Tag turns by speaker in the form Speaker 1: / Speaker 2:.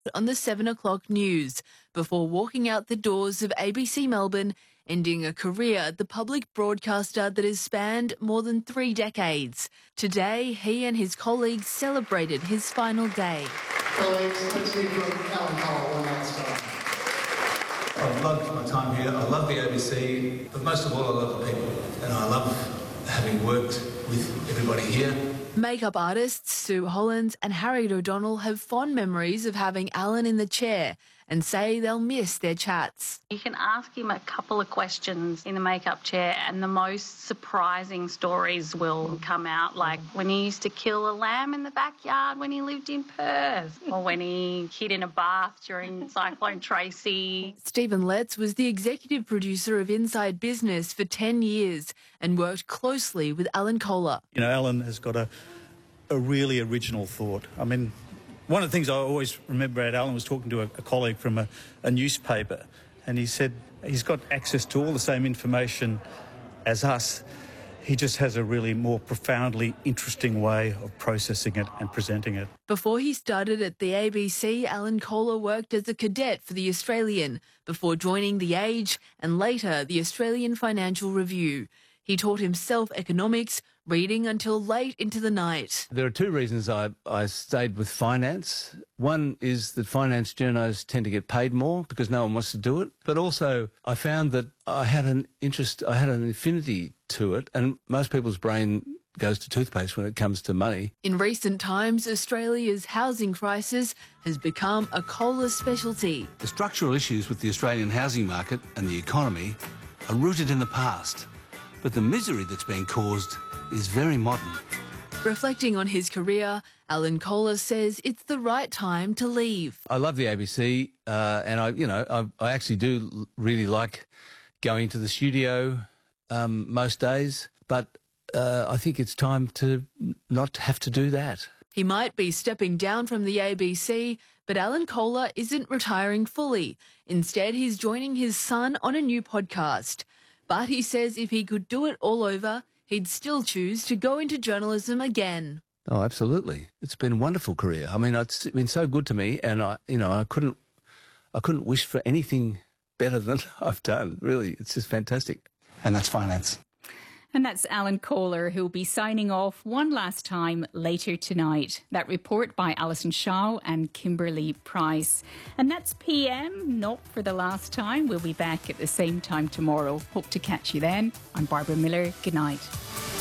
Speaker 1: on the 7 o'clock news before walking out the doors of ABC Melbourne, ending a career at the public broadcaster that has spanned more than 3 decades. Today, he and his colleagues celebrated his final day.
Speaker 2: Colleagues, let's hear from Alan Cole one last time.
Speaker 3: I've loved my time here. I love the ABC, but most of all, I love the people. And I love having worked with everybody here.
Speaker 1: Makeup artists Sue Hollins and Harriet O'Donnell have fond memories of having Alan in the chair and say they'll miss their chats.
Speaker 4: You can ask him a couple of questions in the makeup chair and the most surprising stories will come out, like when he used to kill a lamb in the backyard when he lived in Perth, or when he hid in a bath during Cyclone Tracy.
Speaker 1: Stephen Letts was the executive producer of Inside Business for 10 years and worked closely with Alan Kohler.
Speaker 5: You know, Alan has got a really original thought. I mean, one of the things I always remember about Alan was talking to a colleague from a newspaper, and he said he's got access to all the same information as us. He just has a really more profoundly interesting way of processing it and presenting it.
Speaker 1: Before he started at the ABC, Alan Kohler worked as a cadet for The Australian before joining The Age and later the Australian Financial Review. He taught himself economics, reading until late into the night.
Speaker 6: There are 2 reasons I stayed with finance. One is that finance journos tend to get paid more because no one wants to do it. But also I found that I had an affinity to it, and most people's brain goes to toothpaste when it comes to money.
Speaker 1: In recent times, Australia's housing crisis has become a Kohler specialty.
Speaker 6: The structural issues with the Australian housing market and the economy are rooted in the past, but the misery that's being caused is very modern.
Speaker 1: Reflecting on his career, Alan Kohler says it's the right time to leave.
Speaker 6: I love the ABC, and I actually do really like going to the studio most days, but I think it's time to not have to do that.
Speaker 1: He might be stepping down from the ABC, but Alan Kohler isn't retiring fully. Instead, he's joining his son on a new podcast. But he says if he could do it all over, he'd still choose to go into journalism again.
Speaker 6: Oh, absolutely. It's been a wonderful career. I mean, it's been so good to me, and I couldn't wish for anything better than I've done. Really, it's just fantastic.
Speaker 3: And that's finance.
Speaker 7: And that's Alan Kohler, who'll be signing off one last time later tonight. That report by Alison Shaw and Kimberly Price. And that's PM, not for the last time. We'll be back at the same time tomorrow. Hope to catch you then. I'm Barbara Miller. Good night.